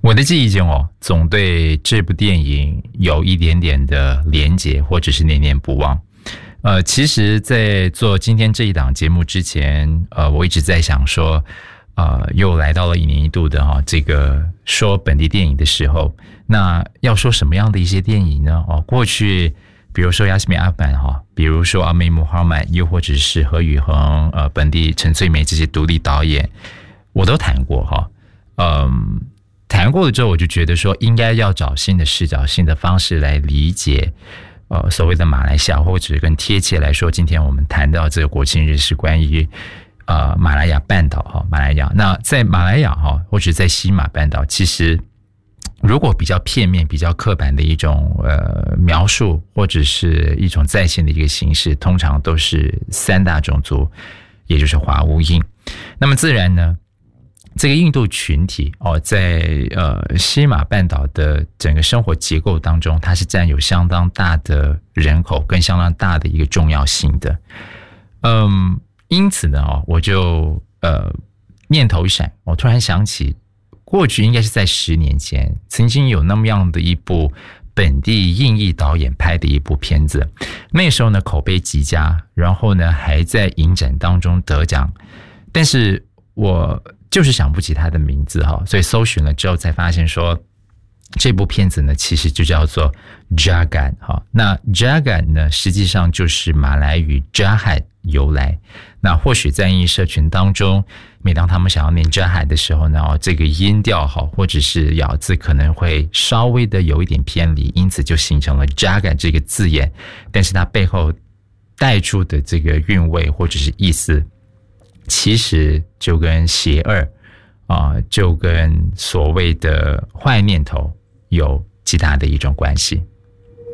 我的记忆中总对这部电影有一点点的连结，或者是念念不忘。其实在做今天这一档节目之前，我一直在想说，又来到了一年一度的这个说本地电影的时候，那要说什么样的一些电影呢？过去比如说亚斯米阿凡比如说阿梅穆哈曼，又或者是何宇恒、本地陈翠梅这些独立导演，我都谈过谈过了之后，我就觉得说应该要找新的视角、新的方式来理解所谓的马来西亚，或者更贴切来说，今天我们谈到这个国庆日是关于马来亚半岛马来亚。那在马来亚或者在西马半岛，其实如果比较片面、比较刻板的一种描述，或者是一种再现的一个形式，通常都是三大种族，也就是华乌印。那么自然呢，这个印度群体在西马半岛的整个生活结构当中，它是占有相当大的人口跟相当大的一个重要性的。因此呢我就念头一闪，我突然想起过去应该是在10年前，曾经有那么样的一部本地印裔导演拍的一部片子，那时候呢口碑极佳，然后呢还在影展当中得奖，但是我就是想不起他的名字所以搜寻了之后才发现说，这部片子呢其实就叫做 Jagat 那 Jagat 呢实际上就是马来语 Jahat 由来。那或许在印裔社群当中，每当他们想要念 Jahat 的时候呢这个音调或者是咬字可能会稍微的有一点偏离，因此就形成了 Jagat 这个字眼，但是它背后带出的这个韵味或者是意思，其实就跟邪恶就跟所谓的坏念头有极大的一种关系。